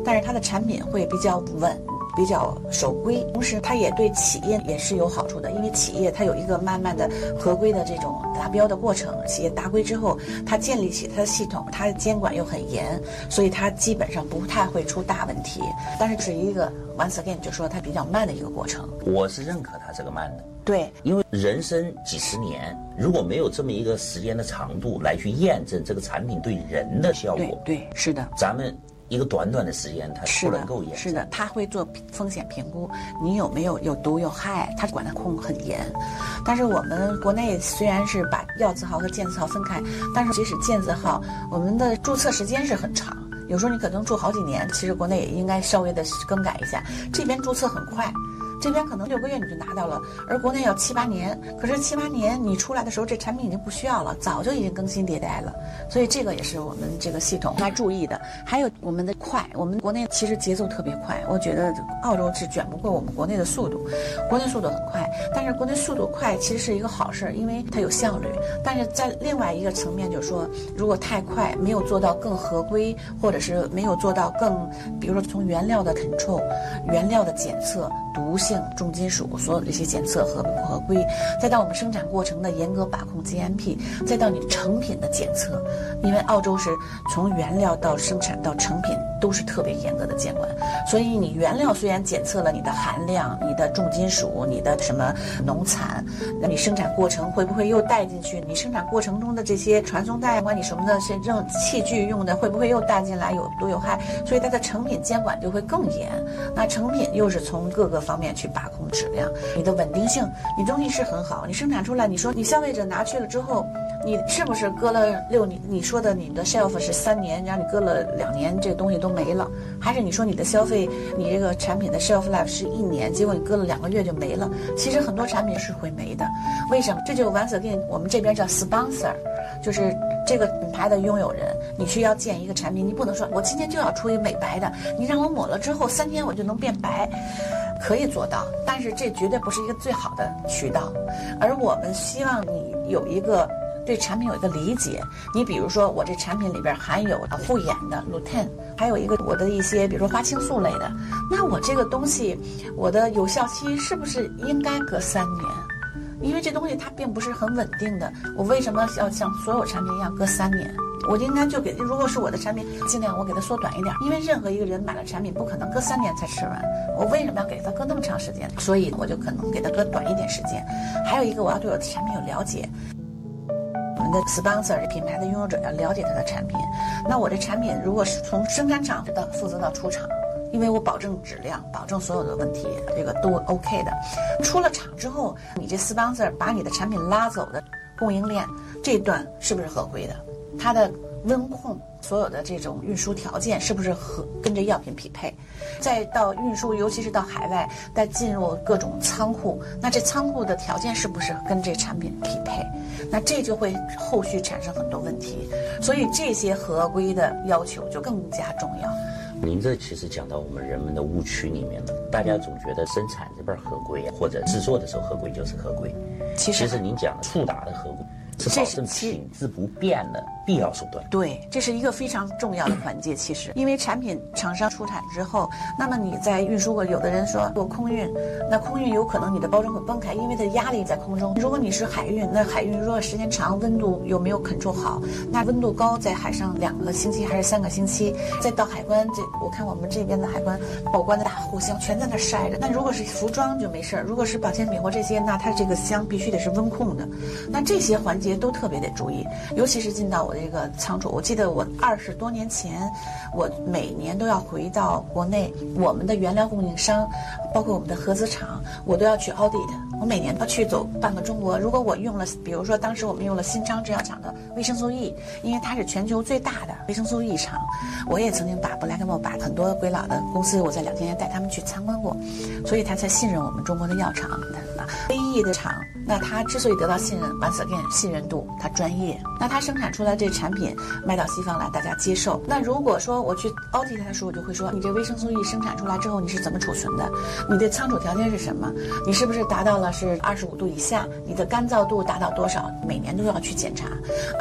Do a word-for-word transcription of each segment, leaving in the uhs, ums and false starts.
但是它的产品会比较稳，比较守规，同时它也对企业也是有好处的，因为企业它有一个慢慢的合规的这种达标的过程，企业达规之后，它建立起它的系统，它的监管又很严，所以它基本上不太会出大问题。但是是一个 once again 就说它比较慢的一个过程。 我是认可它这个慢的。 对， 因为人生几十年，如果没有这么一个时间的长度来去验证这个产品对人的效果， 对对，是的， 咱们一个短短的时间它不能够验证。 是的，他会做风险评估，你有没有有毒有害，他管得控很严。但是我们国内虽然是把药字号和健字号分开，但是即使健字号，我们的注册时间是很长，有时候你可能住好几年，其实国内也应该稍微的更改一下，这边注册很快。这边可能六个月你就拿到了，而国内要七八年。可是七八年你出来的时候，这产品已经不需要了，早就已经更新迭代了。所以这个也是我们这个系统该注意的。还有我们的快，我们国内其实节奏特别快，我觉得澳洲是卷不过我们国内的速度，国内速度很快，但是国内速度快其实是一个好事，因为它有效率。但是在另外一个层面就是说，如果太快，没有做到更合规，或者是没有做到更，比如说从原料的 control、原料的检测、毒性、重金属所有这些检测合不合规，再到我们生产过程的严格把控 G M P， 再到你成品的检测，因为澳洲是从原料到生产到成品都是特别严格的监管，所以你原料虽然检测了你的含量、你的重金属、你的什么农残，那你生产过程会不会又带进去？你生产过程中的这些传送带，管你什么的，这种器具用的会不会又带进来有毒有害？所以它的成品监管就会更严。那成品又是从各个方面去把控质量，你的稳定性，你东西是很好，你生产出来，你说你消费者拿去了之后，你是不是搁了六年？你说的你的 shelf 是三年，然后你搁了两年，这个东西都没了，还是你说你的消费，你这个产品的 shelf life 是一年，结果你搁了两个月就没了？其实很多产品是会没的，为什么？这就 once again 我们这边叫 sponsor， 就是这个品牌的拥有人，你需要建一个产品，你不能说我今天就要出一美白的，你让我抹了之后三天我就能变白。可以做到，但是这绝对不是一个最好的渠道，而我们希望你有一个对产品有一个理解。你比如说我这产品里边含有护眼的 lutein， 还有一个我的一些比如说花青素类的，那我这个东西我的有效期是不是应该隔三年？因为这东西它并不是很稳定的，我为什么要像所有产品一样隔三年？我应该就给，如果是我的产品，尽量我给它缩短一点，因为任何一个人买了产品不可能隔三年才吃完，我为什么要给它隔那么长时间？所以我就可能给它隔短一点时间。还有一个，我要对我的产品有了解。我们的 sponsor 品牌的拥有者要了解它的产品，那我这产品如果是从生产厂到负责到出厂，因为我保证质量，保证所有的问题，这个都 OK 的。出了厂之后，你这 sponsor 把你的产品拉走的供应链这段是不是合规的？它的温控，所有的这种运输条件是不是和跟这药品匹配？再到运输，尤其是到海外，再进入各种仓库，那这仓库的条件是不是跟这产品匹配？那这就会后续产生很多问题，所以这些合规的要求就更加重要。 您这其实讲到我们人们的误区里面了，大家总觉得生产这边合规啊，或者制作的时候合规就是合规。 其实， 其实您讲的触达的合规是保证品质不变的必要手段。 对，这是一个非常重要的环节。其实，因为产品厂商出产之后，那么你在运输过，有的人说做空运，那空运有可能你的包装会崩开，因为它压力在空中。如果你是海运，那海运如果时间长，温度有没有control好？那温度高，在海上两个星期还是三个星期，再到海关，这我看我们这边的海关报关的大货箱全在那晒着。那如果是服装就没事，如果是保健品或这些，那它这个箱必须得是温控的。那这些环节都特别得注意，尤其是进到我这个仓储。我记得我二十多年前，我每年都要回到国内，我们的原料供应商，包括我们的合资厂，我都要去 audit。我每年都去走半个中国。如果我用了，比如说当时我们用了新昌制药厂的维生素 E， 因为它是全球最大的维生素 E 厂，我也曾经把布莱克莫把很多鬼佬的公司，我在两千年带他们去参观过，所以他才信任我们中国的药厂。威 E 的厂，那他之所以得到信任 ，once again 信任度，他专业，那他生产出来这产品卖到西方来，大家接受。那如果说我去 audit 他的时候，我就会说，你这维生素 E 生产出来之后，你是怎么储存的？你的仓储条件是什么？你是不是达到了是二十五度以下？你的干燥度达到多少？每年都要去检查。而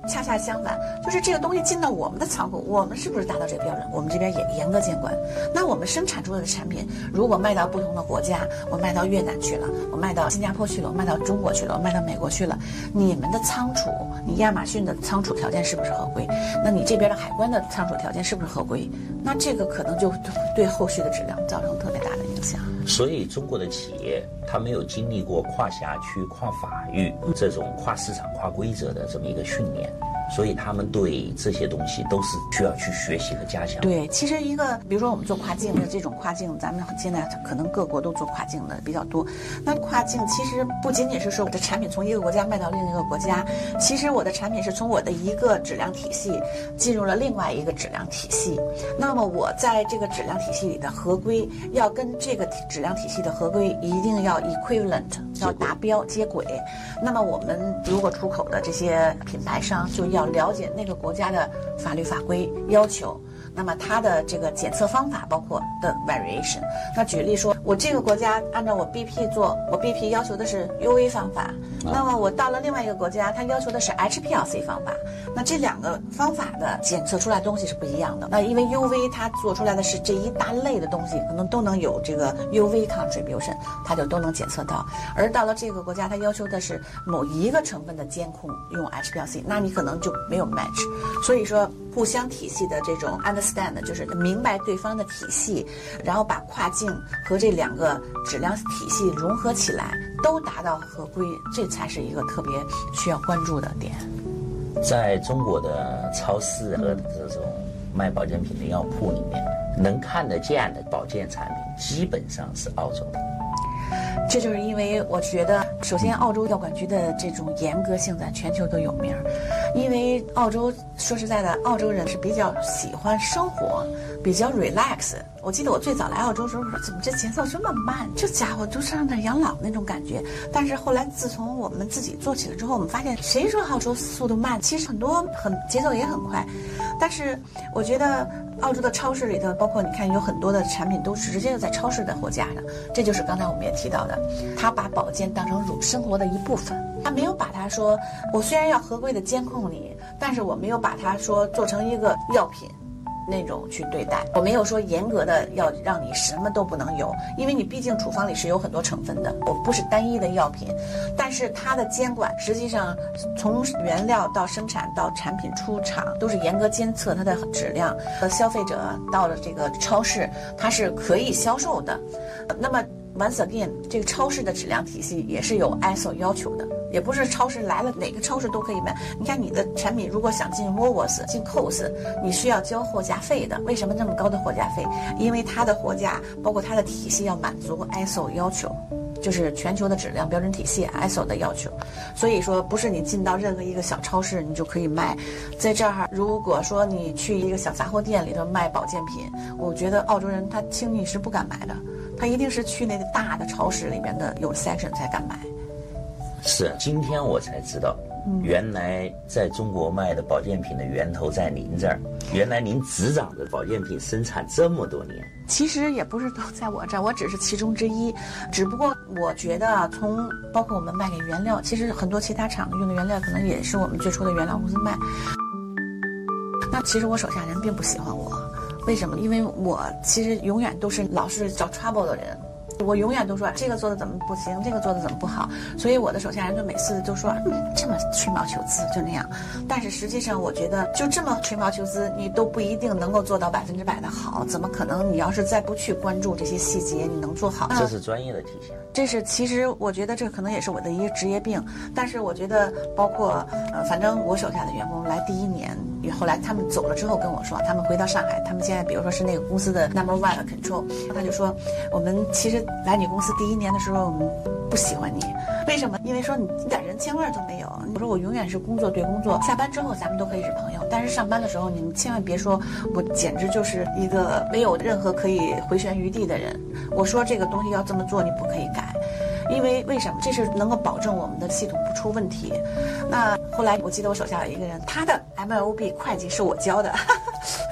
恰恰相反，就是这个东西进到我们的仓库，我们是不是达到这个标准？我们这边也严格监管。那我们生产出来的产品，如果卖到不同的国家，我卖到越南去了，我卖到新加坡去了，我卖到中国去了，我卖到美国去了，你们的仓储，你亚马逊的仓储条件是不是合规？那你这边的海关的仓储条件是不是合规？那这个可能就对后续的质量造成特别大的影响。 所以中国的企业它没有经历过跨辖区、跨法域这种跨市场、跨规则的这么一个训练，所以他们对这些东西都是需要去学习和加强。 对，其实一个比如说我们做跨境的这种跨境，咱们现在可能各国都做跨境的比较多。那跨境其实不仅仅是说我的产品从一个国家卖到另一个国家，其实我的产品是从我的一个质量体系进入了另外一个质量体系。那么我在这个质量体系里的合规要跟这个质量体系的合规一定要 equivalent， 要达标接轨。那么我们如果出口的这些品牌商就要了解那个国家的法律法规要求，那么它的这个检测方法包括的 variation。那举例说，我这个国家按照我 B P 做，我 B P 要求的是 U V 方法，那么我到了另外一个国家，它要求的是 H P L C 方法。那这两个方法的检测出来的东西是不一样的。那因为 U V 它做出来的是这一大类的东西，可能都能有这个 U V contribution， 它就都能检测到。而到了这个国家，它要求的是某一个成分的监控用 H P L C， 那你可能就没有 match。所以说，互相体系的这种 understand， 就是明白对方的体系，然后把跨境和这两个质量体系融合起来，都达到合规，这才是一个特别需要关注的点。 在中国的超市和这种卖保健品的药铺里面，能看得见的保健产品基本上是澳洲的。 这就是因为我觉得，首先澳洲药管局的这种严格性在全球都有名，因为澳洲说实在的，澳洲人是比较喜欢生活，比较 relax。我记得我最早来澳洲的时候说，怎么这节奏这么慢？这家伙都上那养老那种感觉。但是后来自从我们自己做起来之后，我们发现谁说澳洲速度慢？其实很多很节奏也很快。但是我觉得澳洲的超市里头，包括你看有很多的产品都是直接就在超市的货架上，这就是刚才我们也提到的，他把保健当成生活的一部分。他没有把它说，我虽然要合规的监控你，但是我没有把它说做成一个药品那种去对待。我没有说严格的要让你什么都不能有，因为你毕竟处方里是有很多成分的，我不是单一的药品。但是它的监管实际上从原料到生产到产品出厂都是严格监测它的质量，和消费者到了这个超市它是可以销售的。那么Once again， 这个超市的质量体系也是有 I S O 要求的，也不是超市来了哪个超市都可以卖。你看你的产品如果想进 Woolworths 进 Coles， 你需要交货架费的。为什么这么高的货架费？因为它的货架包括它的体系要满足 I S O 要求，就是全球的质量标准体系 I S O 的要求。所以说不是你进到任何一个小超市你就可以卖。在这儿如果说你去一个小杂货店里头卖保健品，我觉得澳洲人他轻易是不敢买的，他一定是去那个大的超市里面的有 section 才敢买。 是，今天我才知道，嗯、原来在中国卖的保健品的源头在您这儿。原来您执掌的保健品生产这么多年。 其实也不是都在我这儿，我只是其中之一。只不过我觉得啊，从包括我们卖给原料，其实很多其他厂用的原料可能也是我们最初的原料公司卖。那其实我手下人并不喜欢我。为什么？因为我其实永远都是老是找 trouble 的人，我永远都说这个做的怎么不行，这个做的怎么不好，所以我的手下人就每次都说，嗯，这么吹毛求疵，就那样。但是实际上，我觉得就这么吹毛求疵，你都不一定能够做到百分之百的好。怎么可能？你要是再不去关注这些细节，你能做好？ 这是专业的体现。 这是其实我觉得这可能也是我的一个职业病。但是我觉得，包括呃，反正我手下的员工来第一年。后来他们走了之后跟我说，他们回到上海，他们现在比如说是那个公司的 number one 的 control， 他就说，我们其实来你公司第一年的时候，我们不喜欢你，为什么？因为说你一点人情味都没有。我说我永远是工作对工作，下班之后咱们都可以是朋友，但是上班的时候你们千万别说我简直就是一个没有任何可以回旋余地的人。我说这个东西要这么做，你不可以改。因为为什么？这是能够保证我们的系统不出问题。那后来我记得我手下有一个人，他的 M L O B 会计是我教的，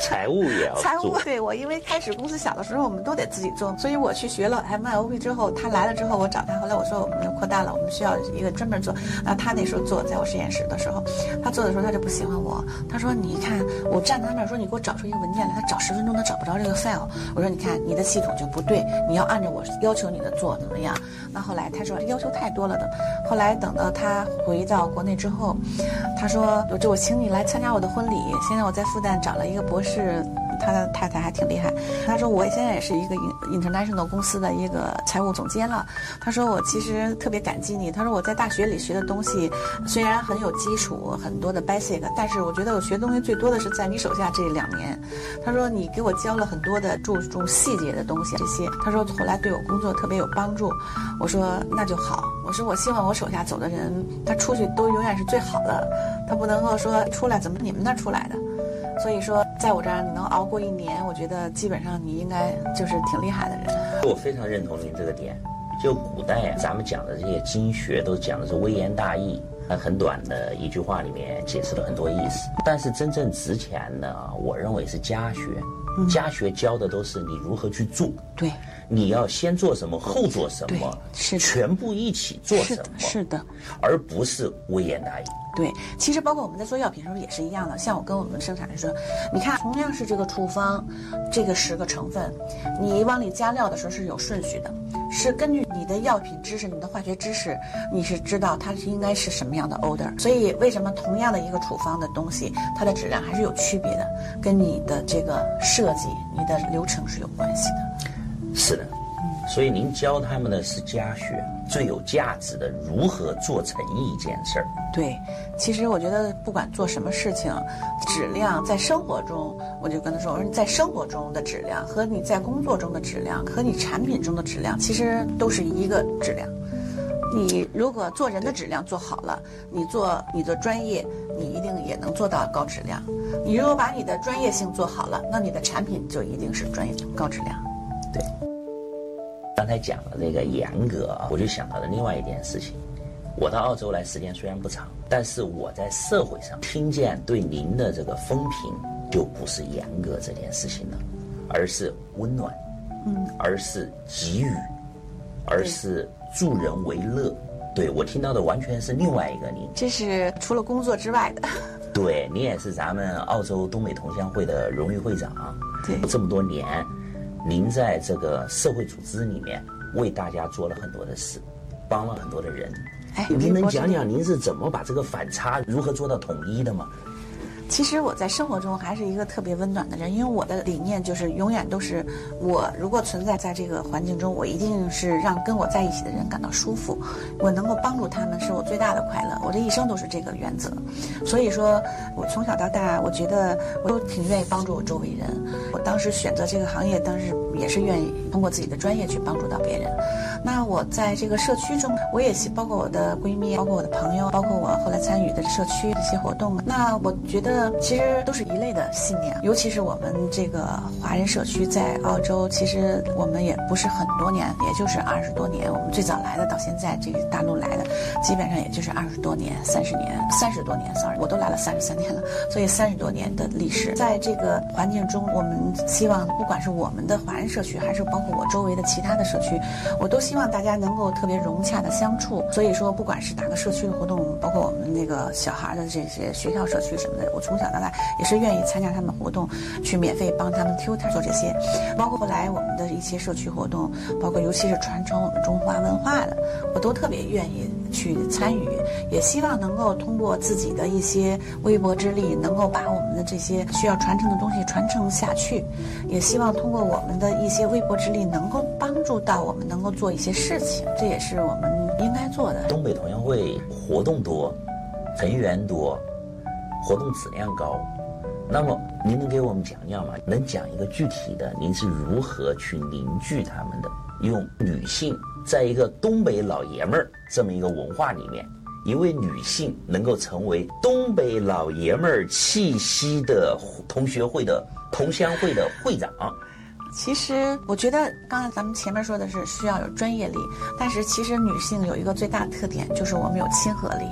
财务也要做。 财务对我，因为开始公司小的时候我们都得自己做，所以我去学了 M I O P 之后，他来了之后我找他，后来我说我们扩大了，我们需要一个专门做。那他那时候做在我实验室的时候，他做的时候他就不喜欢我，他说你看我站他那儿说你给我找出一个文件来，他找十分钟他找不着这个 file。我说你看你的系统就不对，你要按照我要求你的做怎么样？那后来他说要求太多了的。后来等到他回到国内之后，他说我这我请你来参加我的婚礼。现在我在复旦找了一个博士，他的太太还挺厉害。他说我现在也是一个 international 公司的一个财务总监了。他说我其实特别感激你。他说我在大学里学的东西虽然很有基础，很多的 basic， 但是我觉得我学东西最多的是在你手下这两年。他说你给我教了很多的注重细节的东西，这些他说后来对我工作特别有帮助。我说那就好。我说我希望我手下走的人，他出去都永远是最好的，他不能够说出来怎么你们那出来的。所以说在我这儿你能熬过一年，我觉得基本上你应该就是挺厉害的人。 我非常认同您这个点。就古代啊，咱们讲的这些经学都讲的是微言大义，很短的一句话里面解释了很多意思。但是真正值钱的，我认为是家学。嗯、家学教的都是你如何去做。 对， 你要先做什么，后做什么， 是全部一起做什么， 是的，是的， 而不是微言大义。 对，其实包括我们在做药品的时候也是一样的。像我跟我们生产人说，你看同样是这个处方，这个十个成分，你往里加料的时候是有顺序的，是根据你的药品知识、你的化学知识，你是知道它是应该是什么样的 order。所以为什么同样的一个处方的东西，它的质量还是有区别的，跟你的这个设计、你的流程是有关系的。 是的。所以您教他们的是家学，最有价值的如何做成一件事儿。 对，其实我觉得不管做什么事情，质量在生活中，我就跟他说，我说你在生活中的质量和你在工作中的质量和你产品中的质量，其实都是一个质量。你如果做人的质量做好了，你做你的专业，你一定也能做到高质量。你如果把你的专业性做好了，那你的产品就一定是专业高质量。 对。刚才讲了这个严格，我就想到了另外一件事情。我到澳洲来时间虽然不长，但是我在社会上听见对您的这个风评，就不是严格这件事情了，而是温暖，嗯，而是给予，而是助人为乐。对，我听到的完全是另外一个您。 这是除了工作之外的。 对，你也是咱们澳洲东北同乡会的荣誉会长。 对， 这么多年。您在这个社会组织里面为大家做了很多的事，帮了很多的人。哎，您能讲讲您是怎么把这个反差如何做到统一的吗？ 其实我在生活中还是一个特别温暖的人，因为我的理念就是永远都是，我如果存在在这个环境中，我一定是让跟我在一起的人感到舒服，我能够帮助他们是我最大的快乐。我这一生都是这个原则，所以说我从小到大，我觉得我都挺愿意帮助我周围人。我当时选择这个行业，当时也是愿意通过自己的专业去帮助到别人。那我在这个社区中，我也包括我的闺蜜，包括我的朋友，包括我后来参与的社区一些活动。那我觉得其实都是一类的信念，尤其是我们这个华人社区在澳洲，其实我们也不是很多年，也就是二十多年。我们最早来的到现在这个大陆来的，基本上也就是二十多年、三十年、三十多年 ，sorry， 我都来了三十三年了，所以三十多年的历史。在这个环境中，我们希望不管是我们的华人社区，还是包括我周围的其他的社区，我都希望大家能够特别融洽的相处。所以说，不管是哪个社区的活动，包括我们那个小孩的这些学校社区什么的，我从小到大也是愿意参加他们活动，去免费帮他们 tutor 做这些。包括后来我们的一些社区活动，包括尤其是传承我们中华文化的，我都特别愿意去参与，也希望能够通过自己的一些微薄之力，能够把我们的这些需要传承的东西传承下去，也希望通过我们的一些微薄之力，能够帮助到我们能够做一些事情，这也是我们应该做的。 东北同乡会活动多，成员多，活动质量高，那么您能给我们讲讲吗？能讲一个具体的，您是如何去凝聚他们的？用女性在一个东北老爷们儿这么一个文化里面，一位女性能够成为东北老爷们儿气息的同学会的同乡会的会长。 其实我觉得刚才咱们前面说的是需要有专业力，但是其实女性有一个最大的特点，就是我们有亲和力。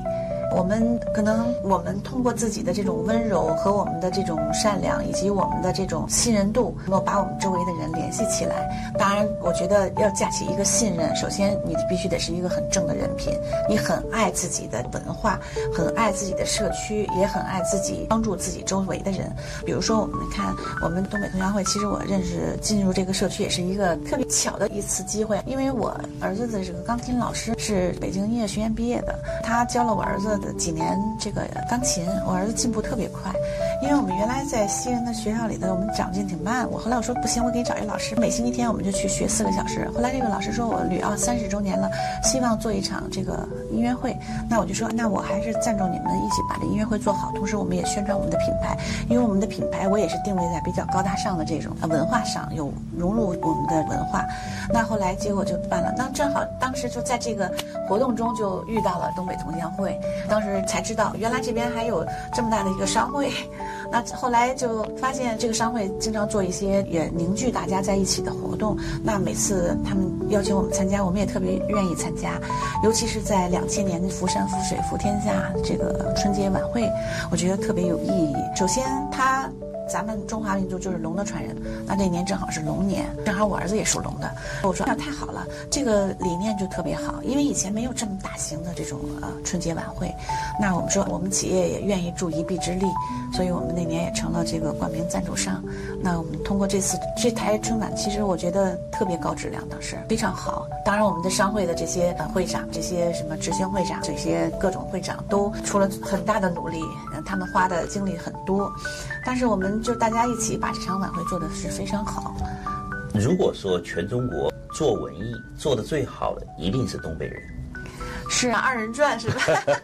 我们可能我们通过自己的这种温柔和我们的这种善良，以及我们的这种信任度，能够把我们周围的人联系起来。当然，我觉得要架起一个信任，首先你必须得是一个很正的人品，你很爱自己的文化，很爱自己的社区，也很爱自己，帮助自己周围的人。比如说，我们看我们东北同乡会，其实我认识进入这个社区也是一个特别巧的一次机会，因为我儿子的这个钢琴老师是北京音乐学院毕业的，他教了我儿子的几年这个钢琴，我儿子进步特别快。因为我们原来在西人的学校里的，我们长进挺慢。我后来我说不行，我给你找一个老师，每星期天我们就去学四个小时。后来这个老师说我旅澳三十周年了，希望做一场这个音乐会。那我就说，那我还是赞助你们一起把这音乐会做好，同时我们也宣传我们的品牌，因为我们的品牌我也是定位在比较高大上的这种文化上，有融入我们的文化。那后来结果就办了，那正好当时就在这个活动中就遇到了东北同乡会，当时才知道原来这边还有这么大的一个商会。那后来就发现这个商会经常做一些也凝聚大家在一起的活动，那每次他们邀请我们参加，我们也特别愿意参加，尤其是在两千年的福山福水福天下这个春节晚会，我觉得特别有意义。首先它咱们中华民族就是龙的传人，那这年正好是龙年，正好我儿子也属龙的。我说那太好了，这个理念就特别好，因为以前没有这么大型的这种呃春节晚会。那我们说我们企业也愿意助一臂之力，所以我们那年也成了这个冠名赞助商。那我们通过这次这台春晚，其实我觉得特别高质量，当时非常好。当然我们的商会的这些呃会长，这些什么执行会长，这些各种会长都出了很大的努力，嗯，他们花的精力很多，但是我们就大家一起把这场晚会做的是非常好。 如果说全中国做文艺做的最好的，一定是东北人。 是啊，二人转是吧？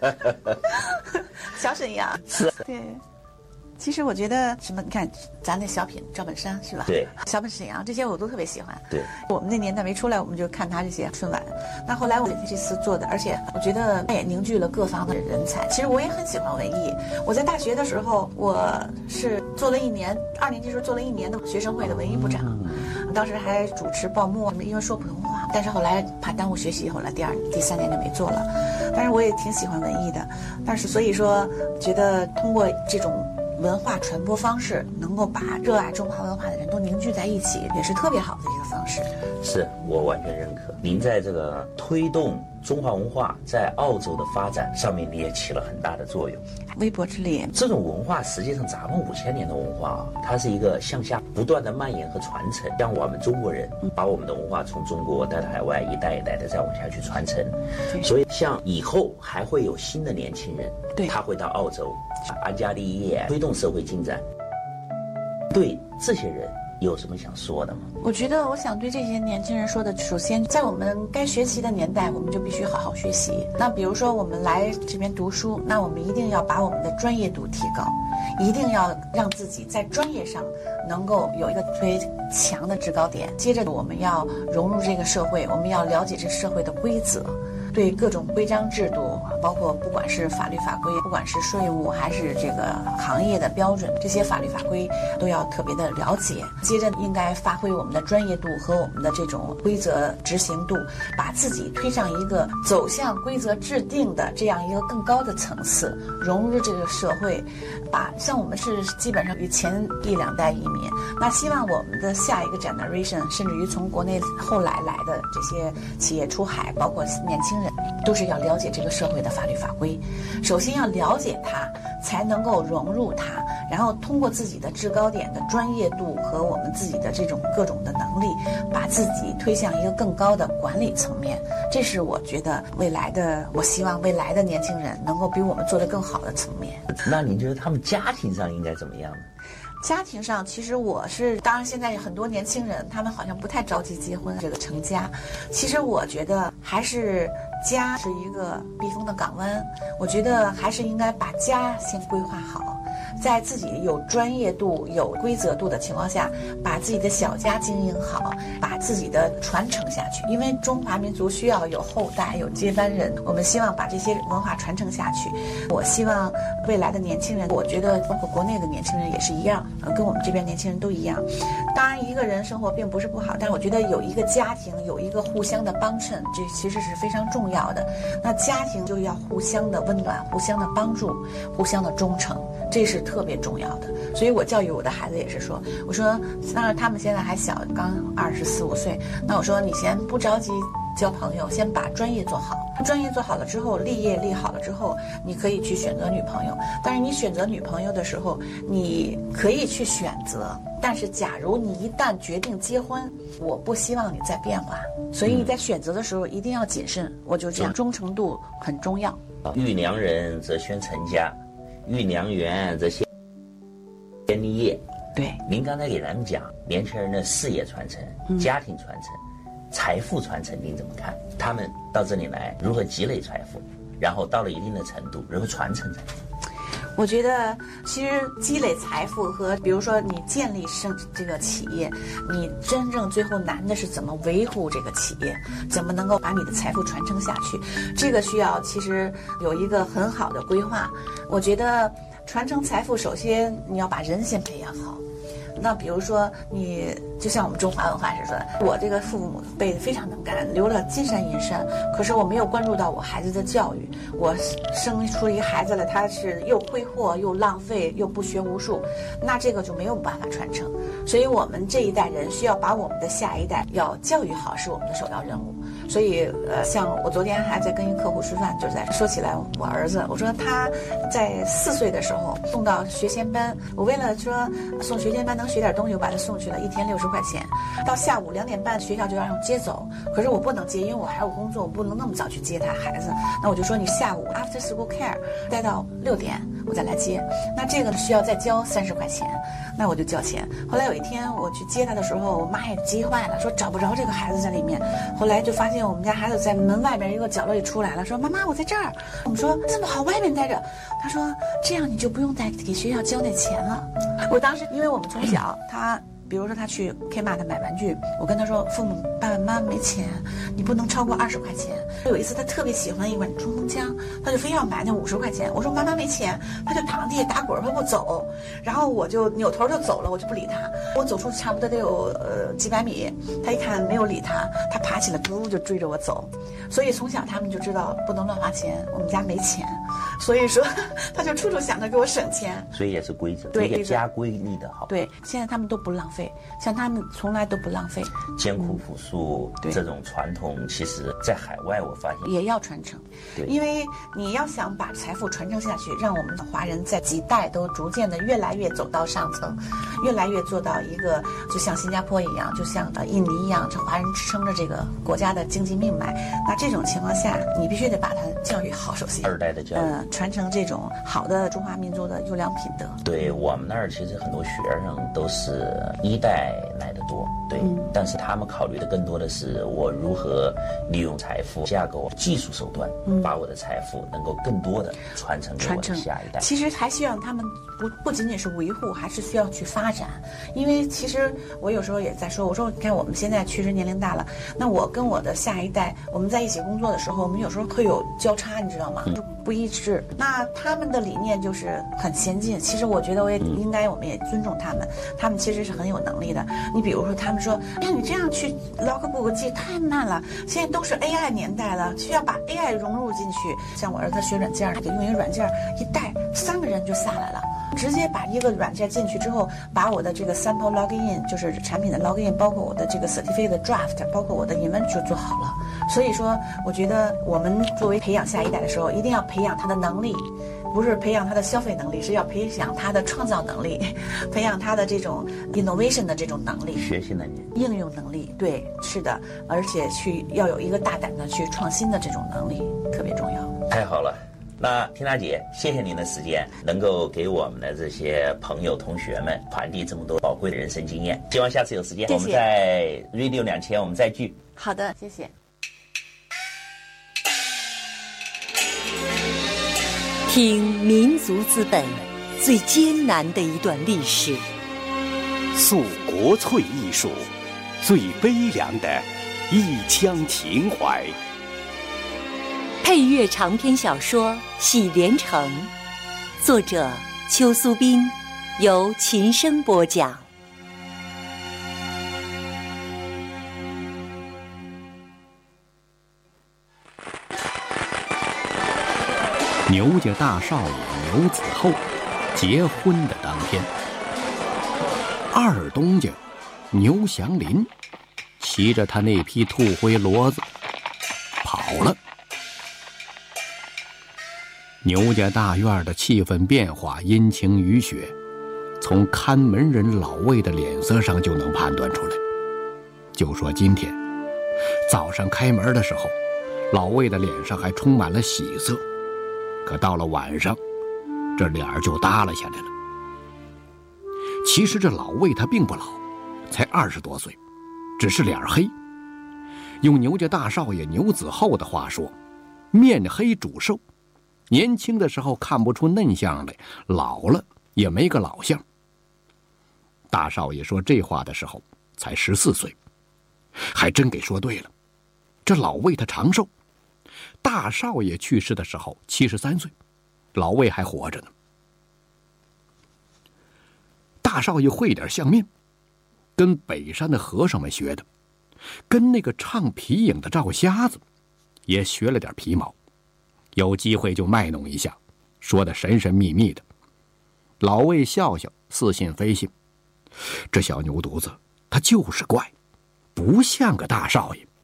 小沈阳是， 对。其实我觉得什么，你看咱那小品赵本山是吧？ 对， 小本沈阳这些我都特别喜欢。 对， 我们那年代没出来，我们就看他这些春晚。那后来我这次做的，而且我觉得他也凝聚了各方的人才。其实我也很喜欢文艺。我在大学的时候，我是做了一年，二年级时候做了一年的学生会的文艺部长，嗯、当时还主持报幕，因为说普通话。但是后来怕耽误学习，后来第二、第三年就没做了。但是我也挺喜欢文艺的。但是所以说，觉得通过这种文化传播方式能够把热爱中华文化的人都凝聚在一起，也是特别好的一个方式。 是，我完全认可。您在这个推动中华文化在澳洲的发展上面，你也起了很大的作用， 微薄之力。 这种文化实际上咱们五千年的文化啊，它是一个向下不断的蔓延和传承，让我们中国人把我们的文化从中国带到海外，一代一代的再往下去传承。所以像以后还会有新的年轻人， 对， 他会到澳洲安家立业，推动社会进展。对这些人有什么想说的吗？ 我觉得我想对这些年轻人说的，首先在我们该学习的年代，我们就必须好好学习。那比如说我们来这边读书，那我们一定要把我们的专业度提高，一定要让自己在专业上能够有一个特别强的制高点。接着我们要融入这个社会，我们要了解这社会的规则，对各种规章制度，包括不管是法律法规，不管是税务还是这个行业的标准，这些法律法规都要特别的了解。接着应该发挥我们的专业度和我们的这种规则执行度，把自己推上一个走向规则制定的这样一个更高的层次，融入这个社会。把像我们是基本上于前一两代移民，那希望我们的下一个 generation， 甚至于从国内后来来的这些企业出海，包括年轻人，都是要了解这个社会的法律法规。首先要了解它，才能够融入它，然后通过自己的制高点的专业度和我们自己的这种各种的能力，把自己推向一个更高的管理层面。这是我觉得未来的，我希望未来的年轻人能够比我们做得更好的层面。 那您觉得他们家庭上应该怎么样呢？ 家庭上，其实我是，当然现在很多年轻人他们好像不太着急结婚，这个成家。其实我觉得还是家是一个避风的港湾，我觉得还是应该把家先规划好， 在自己有专业度、有规则度的情况下，把自己的小家经营好，把自己的传承下去。因为中华民族需要有后代、有接班人，我们希望把这些文化传承下去。我希望未来的年轻人，我觉得包括国内的年轻人也是一样，呃，跟我们这边年轻人都一样。当然，一个人生活并不是不好，但是我觉得有一个家庭，有一个互相的帮衬，这其实是非常重要的。那家庭就要互相的温暖，互相的帮助，互相的忠诚，这是特别重要的。所以我教育我的孩子也是说，我说当然他们现在还小，刚二十四五岁，那我说你先不着急交朋友，先把专业做好。专业做好了之后，立业立好了之后，你可以去选择女朋友。但是你选择女朋友的时候，你可以去选择，但是假如你一旦决定结婚，我不希望你再变化。所以你在选择的时候一定要谨慎。我就这样，忠诚度很重要。 遇良人则宣成家，遇良缘则先立业。 对， 您刚才给咱们讲年轻人的事业传承、嗯、家庭传承、财富传承，您怎么看？他们到这里来如何积累财富，然后到了一定的程度如何传承财富？ 我觉得其实积累财富和比如说你建立生这个企业，你真正最后难的是怎么维护这个企业，怎么能够把你的财富传承下去，这个需要其实有一个很好的规划。我觉得传承财富首先你要把人先培养好。那比如说你就像我们中华文化是说的，我这个父母辈非常能干，留了金山银山，可是我没有关注到我孩子的教育，我生出一个孩子来，他是又挥霍又浪费又不学无术，那这个就没有办法传承。所以我们这一代人需要把我们的下一代要教育好，是我们的首要任务。所以呃，像我昨天还在跟一个客户吃饭，就在说起来我儿子，我说他在四岁的时候送到学前班，我为了说送学前班能学点东西，我把他送去了，一天六十块钱。到下午两点半学校就让我接走，可是我不能接，因为我还有工作，我不能那么早去接他孩子。那我就说你下午 after school care 待到六点我再来接，那这个需要再交三十块钱，那我就交钱。后来有一天我去接他的时候，我妈也急坏了，说找不着这个孩子在里面。后来就发现我们家孩子在门外面一个角落里出来了，说妈妈我在这儿。我们说这么好，外面待着。他说这样你就不用再给学校交那钱了。我当时因为我们从小他比如说他去 Kmart 买玩具，我跟他说父母爸爸妈妈没钱，你不能超过二十块钱。有一次他特别喜欢一碗冲锋枪，他就非要买那五十块钱，我说妈妈没钱，他就躺地下打滚，他不走，然后我就扭头就走了，我就不理他。我走出差不多得有呃几百米，他一看没有理他，他爬起来嘟就追着我走。所以从小他们就知道不能乱花钱，我们家没钱，所以说他就处处想着给我省钱。 所以也是规则， 对， 一个家规立的好。 对，现在他们都不浪费，像他们从来都不浪费。 艰苦朴素、嗯、这种传统，其实在海外我发现也要传承。 对， 因为你要想把财富传承下去，让我们的华人在几代都逐渐的越来越走到上层，越来越做到一个就像新加坡一样，就像呃印尼一样，这华人支撑着这个国家的经济命脉。那这种情况下，你必须得把它教育好，首先二代的教育， 呃，传承这种好的中华民族的优良品德。 对，我们那儿其实很多学生都是一代来的多，对、嗯，但是他们考虑的更多的是我如何利用财富架构、技术手段，嗯、把我的财富能够更多的传承给我的下一代。 其实还需要他们不不仅仅是维护，还是需要去发展。因为其实我有时候也在说，我说你看我们现在确实年龄大了，那我跟我的下一代，我们在一起工作的时候，我们有时候会有交叉，你知道吗？嗯、不一致。那他们的理念就是很先进，其实我觉得我也应该，我们也尊重他们，他们其实是很有能力的。你比如说，他们说，哎，你这样去 logbook 记太慢了，现在都是 A I 年代了，需要把 A I 融入进去。像我儿子学软件，他给用一个软件一带，三个人就下来了。直接把一个软件进去之后，把我的这个 sample login， 就是产品的 login， 包括我的这个 certificate 的 draft， 包括我的 inventory 就做好了。所以说，我觉得我们作为培养下一代的时候，一定要培养他的能力，不是培养他的消费能力，是要培养他的创造能力，培养他的这种 innovation 的这种能力， 学习能力、 应用能力。对，是的，而且去要有一个大胆的去创新的这种能力，特别重要。 太好了。那缇娜姐，谢谢您的时间，能够给我们的这些朋友同学们传递这么多宝贵的人生经验。希望下次有时间， 谢谢我们在 Radio 两千我们再聚。 好的，谢谢。 听民族资本， 最艰难的一段历史， 诉国粹艺术最悲凉的一腔情怀。 配乐长篇小说《喜连城》，作者邱苏斌，由琴声播讲。 牛家大少爷牛子厚结婚的当天，二东家牛祥林骑着他那匹兔灰骡子跑了。牛家大院的气氛变化，阴晴雨雪，从看门人老魏的脸色上就能判断出来。就说今天早上开门的时候，老魏的脸上还充满了喜色，可到了晚上，这脸儿就耷拉下来了。其实这老魏他并不老，才二十多岁，只是脸黑。用牛家大少爷牛子厚的话说，面黑主瘦，年轻的时候看不出嫩相来，老了也没个老相。大少爷说这话的时候才十四岁，还真给说对了。这老魏他长寿，大少爷去世的时候七十三岁，老魏还活着呢。大少爷会点相面，跟北山的和尚们学的，跟那个唱皮影的赵瞎子也学了点皮毛，有机会就卖弄一下，说的神神秘秘的。老魏笑笑，似信非信。这小牛犊子他就是怪，不像个大少爷。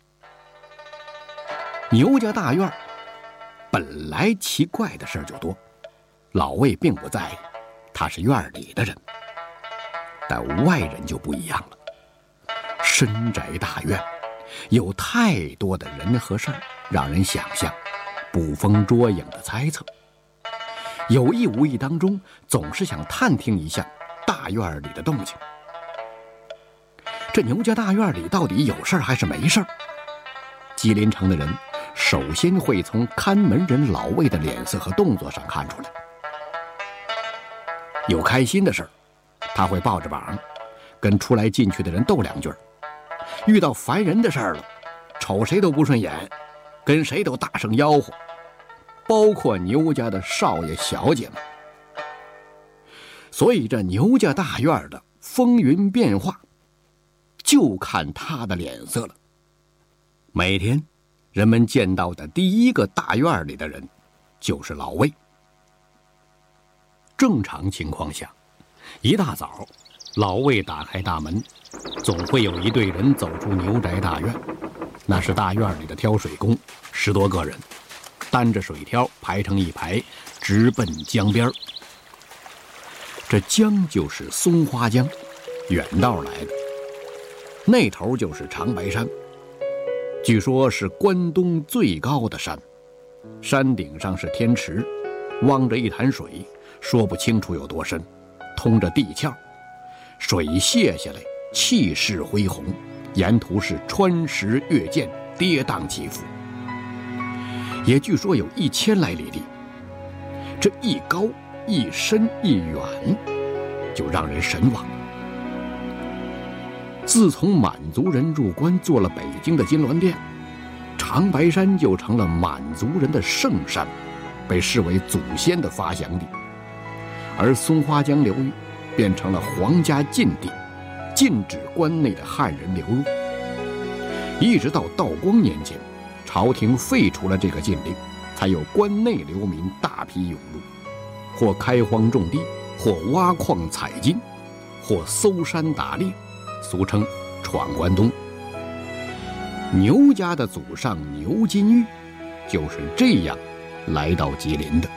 牛家大院本来奇怪的事儿就多，老魏并不在意，他是院里的人。但外人就不一样了，深宅大院有太多的人和事儿，让人想象捕风捉影的猜测，有意无意当中总是想探听一下大院里的动静。这牛家大院里到底有事儿还是没事儿？吉林城的人首先会从看门人老魏的脸色和动作上看出来。有开心的事儿，他会抱着膀跟出来进去的人斗两句；遇到烦人的事儿了，瞅谁都不顺眼，跟谁都大声吆喝，包括牛家的少爷小姐们。所以这牛家大院的风云变化就看他的脸色了。每天人们见到的第一个大院里的人就是老魏。正常情况下，一大早老魏打开大门，总会有一队人走出牛宅大院，那是大院里的挑水工，十多个人担着水挑排成一排，直奔江边。这江就是松花江，远道来的，那头就是长白山，据说是关东最高的山，山顶上是天池，汪着一潭水，说不清楚有多深，通着地壳，水泻下来气势恢宏，沿途是穿石越涧，跌宕起伏，也据说有一千来里地。这一高一深一远，就让人神往。自从满族人入关做了北京的金銮殿，长白山就成了满族人的圣山，被视为祖先的发祥地。而松花江流域变成了皇家禁地，禁止关内的汉人流入。一直到道光年间，朝廷废除了这个禁令，才有关内流民大批涌入，或开荒种地，或挖矿采金，或搜山打猎，俗称闯关东。牛家的祖上牛金玉就是这样来到吉林的。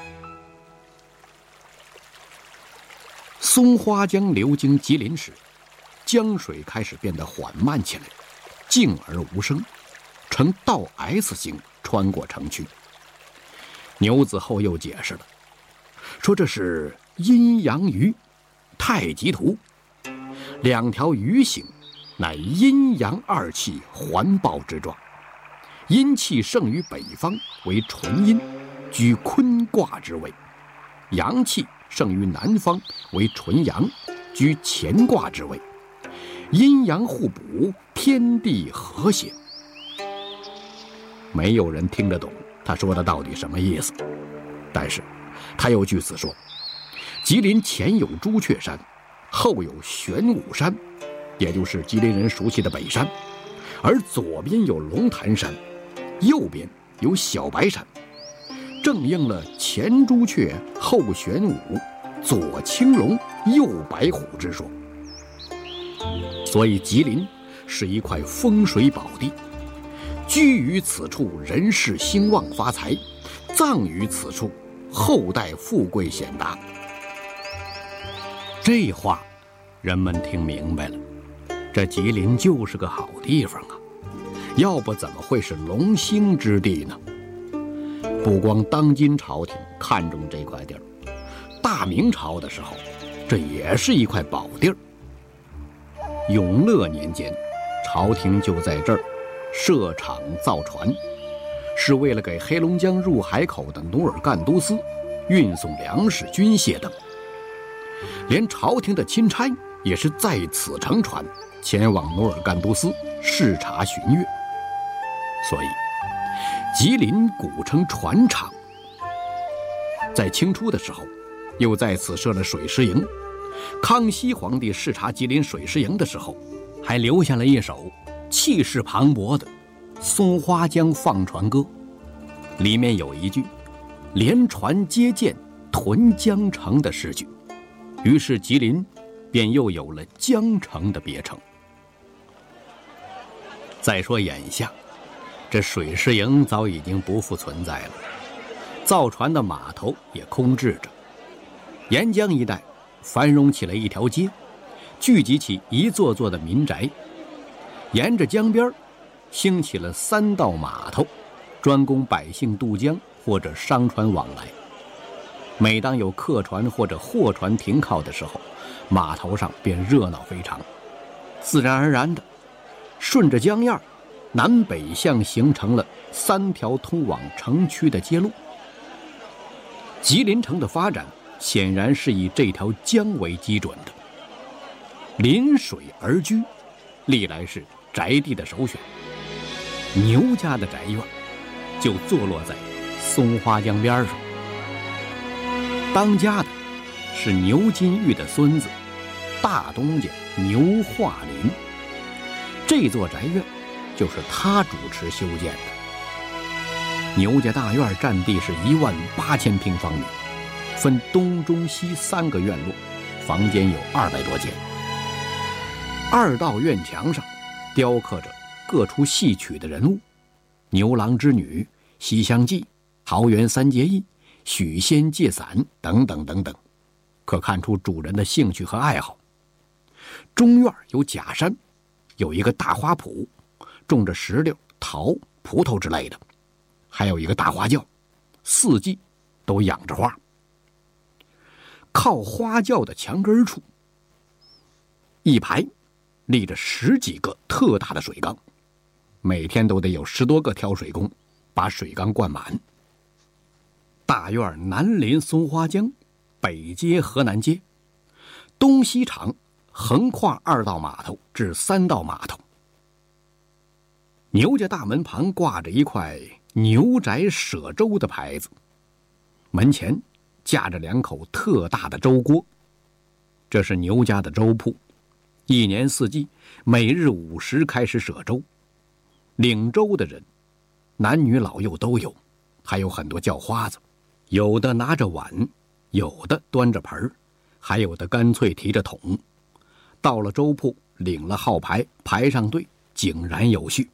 松花江流经吉林时，江水开始变得缓慢起来，静而无声，呈倒 S 形穿过城区。牛子厚又解释了，说这是阴阳鱼太极图，两条鱼形乃阴阳二气环抱之状，阴气盛于北方为纯阴，居坤卦之位，阳气生于南方，为纯阳，居乾卦之位，阴阳互补，天地和谐。没有人听得懂他说的到底什么意思，但是他又据此说，吉林前有朱雀山，后有玄武山，也就是吉林人熟悉的北山，而左边有龙潭山，右边有小白山，正应了前朱雀后玄武，左青龙右白虎之说。所以吉林是一块风水宝地，居于此处人世兴旺发财，葬于此处后代富贵显达。这话人们听明白了，这吉林就是个好地方啊，要不怎么会是龙兴之地呢？不光当今朝廷看重这块地儿，大明朝的时候，这也是一块宝地儿。永乐年间，朝廷就在这儿设厂造船，是为了给黑龙江入海口的努尔干都司运送粮食、军械等。连朝廷的钦差也是在此乘船前往努尔干都司视察巡阅。所以吉林古称船厂。在清初的时候，又在此设了水师营。康熙皇帝视察吉林水师营的时候，还留下了一首气势磅礴的《松花江放船歌》，里面有一句“连船接舰屯江城”的诗句，于是吉林便又有了江城的别称。再说眼下，这水师营早已经不复存在了，造船的码头也空置着。沿江一带繁荣起了一条街，聚集起一座座的民宅。沿着江边兴起了三道码头，专供百姓渡江或者商船往来。每当有客船或者货船停靠的时候，码头上便热闹非常。自然而然的，顺着江沿南北向形成了三条通往城区的街路。吉林城的发展显然是以这条江为基准的。临水而居，历来是宅地的首选。牛家的宅院就坐落在松花江边上。当家的是牛金玉的孙子大东家牛化林，这座宅院就是他主持修建的。牛家大院占地是一万八千平方米，分东中西三个院落，房间有二百多间。二道院墙上雕刻着各出戏曲的人物，牛郎织女、西厢记、桃园三结义、许仙借伞等等等等，可看出主人的兴趣和爱好。中院有假山，有一个大花圃，种着石榴、桃、葡萄之类的，还有一个大花轿，四季都养着花。靠花轿的墙根处，一排立着十几个特大的水缸，每天都得有十多个挑水工把水缸灌满。大院南临松花江，北接河南街，东西长，横跨二道码头至三道码头。牛家大门旁挂着一块牛宅舍粥的牌子，门前架着两口特大的粥锅，这是牛家的粥铺，一年四季每日午时开始舍粥。领粥的人男女老幼都有，还有很多叫花子，有的拿着碗，有的端着盆，还有的干脆提着桶。到了粥铺，领了号牌，排上队，井然有序。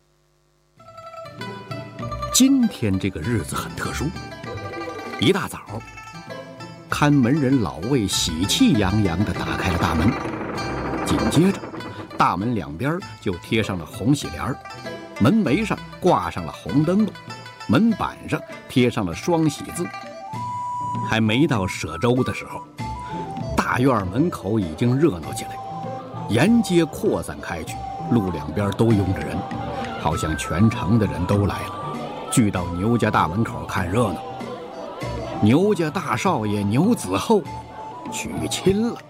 今天这个日子很特殊，一大早，看门人老魏喜气洋洋地打开了大门，紧接着大门两边就贴上了红喜帘，门楣上挂上了红灯笼，门板上贴上了双喜字。还没到舍粥的时候，大院门口已经热闹起来，沿街扩散开去，路两边都拥着人，好像全城的人都来了，聚到牛家大门口看热闹。 牛家大少爷牛子厚娶亲了。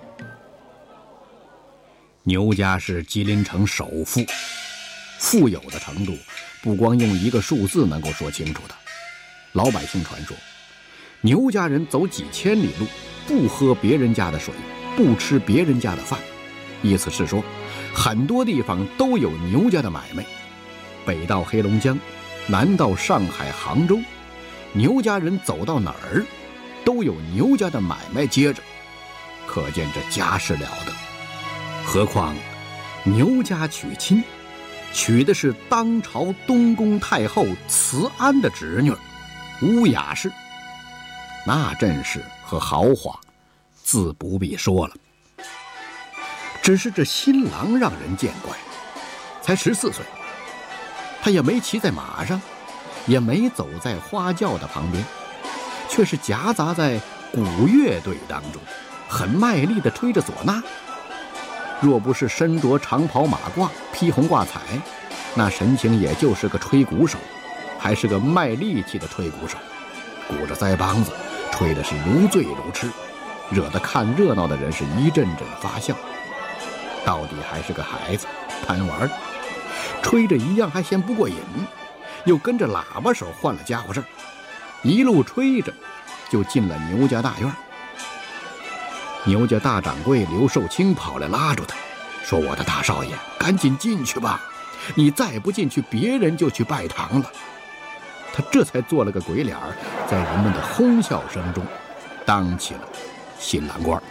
牛家是吉林城首富，富有的程度不光用一个数字能够说清楚的。老百姓传说，牛家人走几千里路，不喝别人家的水，不吃别人家的饭，意思是说很多地方都有牛家的买卖，北到黑龙江，南到上海、杭州，牛家人走到哪儿都有牛家的买卖接着，可见这家世了得。何况牛家娶亲，娶的是当朝东宫太后慈安的侄女乌雅氏，那阵势和豪华自不必说了。只是这新郎让人见怪，才十四岁，他也没骑在马上，也没走在花轿的旁边，却是夹杂在古乐队当中，很卖力地吹着唢呐。若不是身着长袍马褂，披红挂彩，那神情也就是个吹鼓手，还是个卖力气的吹鼓手，鼓着腮帮子，吹的是如醉如痴，惹得看热闹的人是一阵阵发笑。到底还是个孩子，贪玩，吹着一样还嫌不过瘾，又跟着喇叭手换了家伙事儿，一路吹着就进了牛家大院。牛家大掌柜刘寿清跑来拉住他，说：“我的大少爷，赶紧进去吧，你再不进去，别人就去拜堂了。”他这才做了个鬼脸，在人们的哄笑声中当起了新郎官。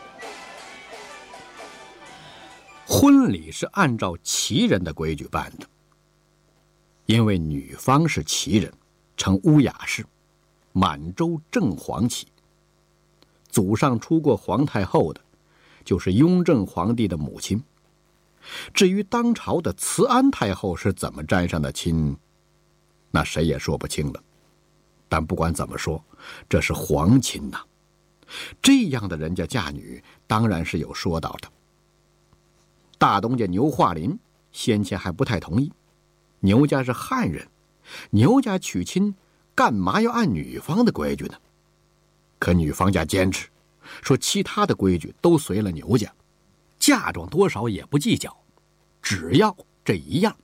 婚礼是按照旗人的规矩办的，因为女方是旗人，称乌雅氏，满洲正黄旗。祖上出过皇太后的，就是雍正皇帝的母亲。至于当朝的慈安太后是怎么沾上的亲，那谁也说不清了。但不管怎么说，这是皇亲呐，这样的人家嫁女，当然是有说道的。大东家牛化林先前还不太同意，牛家是汉人，牛家娶亲干嘛要按女方的规矩呢？可女方家坚持，说其他的规矩都随了牛家，嫁妆多少也不计较，只要这一样。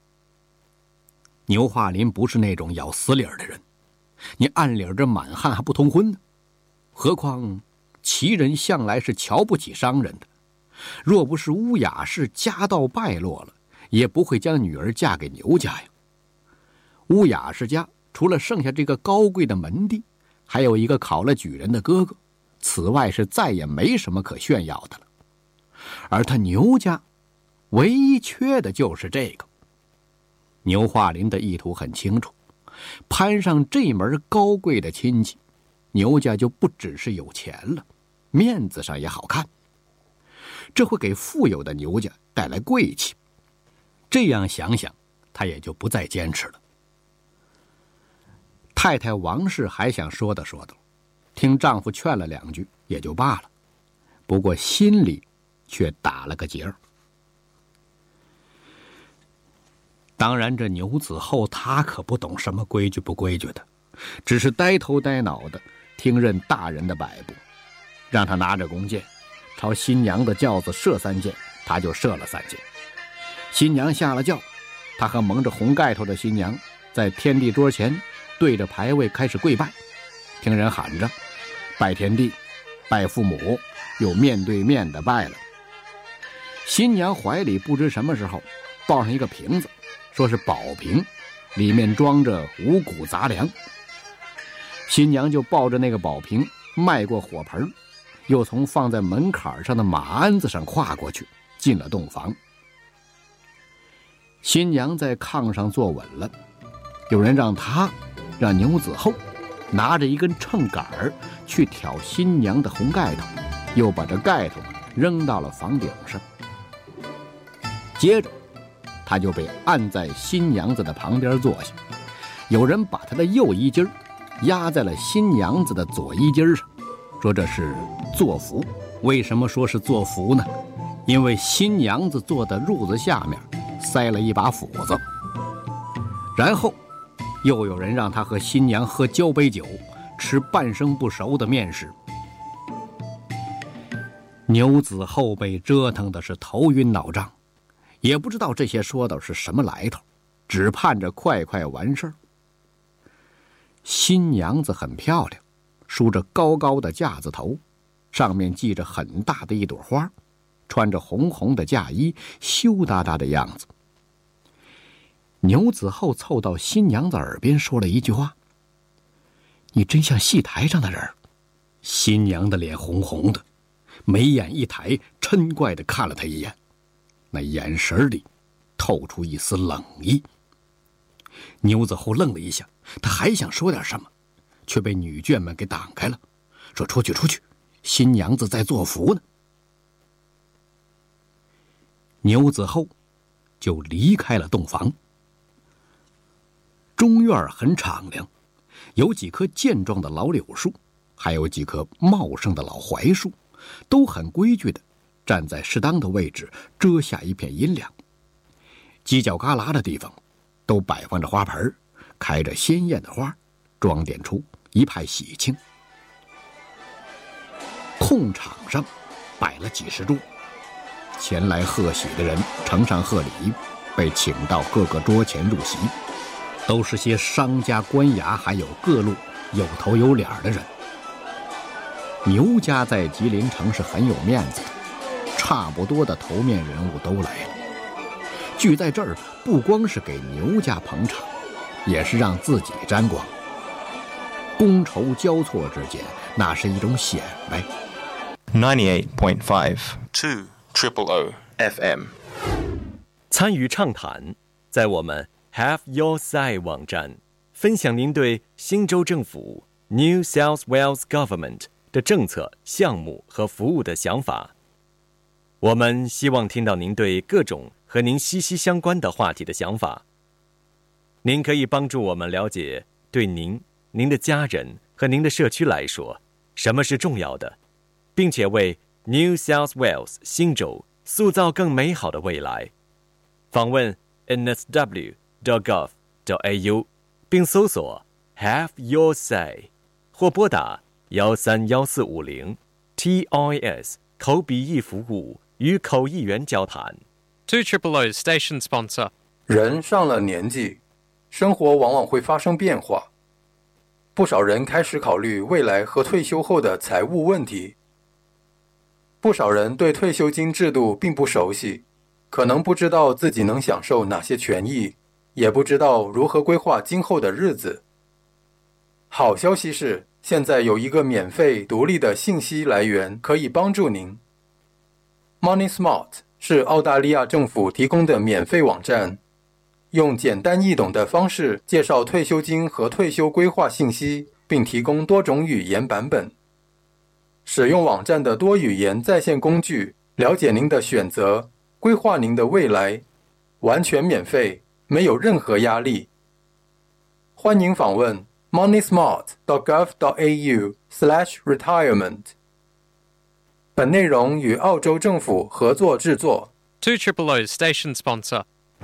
牛化林不是那种咬死理儿的人，你按理儿这满汉还不通婚呢。何况旗人向来是瞧不起商人的，若不是乌雅氏家道败落了，也不会将女儿嫁给牛家呀。乌雅氏家除了剩下这个高贵的门第，还有一个考了举人的哥哥，此外是再也没什么可炫耀的了。而他牛家唯一缺的就是这个。牛化林的意图很清楚，攀上这门高贵的亲戚，牛家就不只是有钱了，面子上也好看，这会给富有的牛家带来贵气。这样想想，他也就不再坚持了。太太王氏还想说道说道，听丈夫劝了两句也就罢了，不过心里却打了个结儿。当然这牛子厚他可不懂什么规矩不规矩的，只是呆头呆脑的听任大人的摆布，让他拿着弓箭朝新娘的轿子射三箭，他就射了三箭。新娘下了轿，他和蒙着红盖头的新娘在天地桌前对着牌位开始跪拜，听人喊着拜天地拜父母，又面对面的拜了。新娘怀里不知什么时候抱上一个瓶子，说是宝瓶，里面装着五谷杂粮。新娘就抱着那个宝瓶迈过火盆，又从放在门槛上的马鞍子上跨过去，进了洞房。新娘在炕上坐稳了，有人让她让牛子厚拿着一根秤杆儿去挑新娘的红盖头，又把这盖头扔到了房顶上。接着他就被按在新娘子的旁边坐下，有人把他的右衣襟压在了新娘子的左衣襟上，说这是坐福。为什么说是坐福呢？因为新娘子坐的褥子下面塞了一把斧子。然后又有人让他和新娘喝交杯酒， 吃半生不熟的面食。牛子后被折腾的是头晕脑胀，也不知道这些说道是什么来头，只盼着快快完事儿。新娘子很漂亮，梳着高高的架子头，上面系着很大的一朵花，穿着红红的嫁衣，羞答答的样子。牛子后凑到新娘子耳边说了一句话：“你真像戏台上的人。”新娘的脸红红的，眉眼一抬，嗔怪地看了他一眼，那眼神里透出一丝冷意。牛子后愣了一下，他还想说点什么，却被女眷们给挡开了，说：“出去出去，新娘子在做福呢。”牛子后就离开了洞房。中院很敞亮，有几棵健壮的老柳树，还有几棵茂盛的老槐树，都很规矩地站在适当的位置，遮下一片阴凉。犄角旮旯的地方都摆放着花盆，开着鲜艳的花，装点出一派喜庆。空场上摆了几十桌，前来贺喜的人呈上贺礼，被请到各个桌前入席，都是些商家官衙，还有各路有头有脸的人。牛家在吉林城是很有面子的，差不多的头面人物都来了，聚在这儿不光是给牛家捧场，也是让自己沾光。觥筹交错之间，那是一种显摆。 ninety-eight point five two triple O F M 参与畅谈，在我们 Have Your Say 网站分享您对新州政府 New South Wales Government 的政策、项目和服务的想法。我们希望听到您对各种和您息息相关的话题的想法。您可以帮助我们了解，对您、您的家人和您的社区来说，什么是重要的，并且为 New South Wales 新州塑造更美好的未来。访问 N S W dot gov dot A U 并搜索 Have Your Say 或拨打幺三幺四五零 T I S 口笔译服务与口译员交谈。 two triple O Station Sponsor。 人上了年纪，生活往往会发生变化，不少人开始考虑未来和退休后的财务问题。不少人对退休金制度并不熟悉，可能不知道自己能享受哪些权益，也不知道如何规划今后的日子。好消息是，现在有一个免费独立的信息来源可以帮助您。 Money Smart 是澳大利亚政府提供的免费网站，用简单易懂的方式介绍退休金和退休规划信息，并提供多种语言版本。使用网站的多语言在线工具，了解您的选择，规划您的未来，完全免费，没有任何压力。欢迎访问 moneysmart dot gov dot A U slash retirement。 本内容与澳洲政府合作制作。 two triple O Station Sponsor。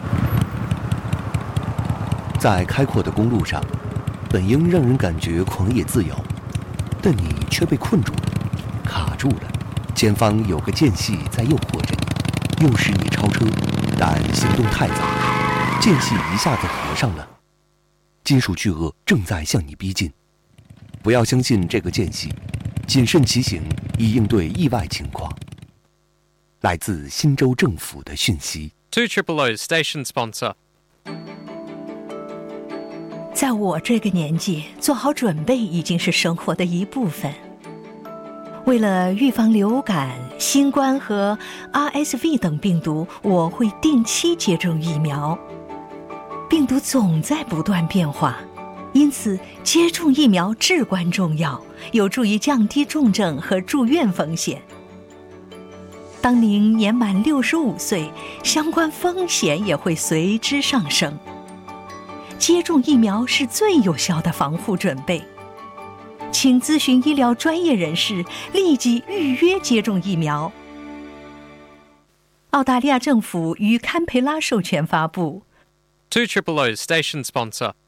在开阔的公路上，本应让人感觉狂野自由，但你却被困住了，卡住了。前方有个间隙在诱惑着你，诱使你超车，但行动太早，间隙一下子合上了。金属巨鳄正在向你逼近，不要相信这个间隙，谨慎骑行以应对意外情况。来自新州政府的讯息。 two triple O Station Sponsor。 在我这个年纪，做好准备已经是生活的一部分。为了预防流感、新冠和 R S V 等病毒，我会定期接种疫苗。病毒总在不断变化，因此接种疫苗至关重要，有助于降低重症和住院风险。当您年满六十五岁，相关风险也会随之上升。接种疫苗是最有效的防护准备，请咨询医疗专业人士，立即预约接种疫苗。澳大利亚政府于堪培拉授权发布。 two triple O Station Sponsor。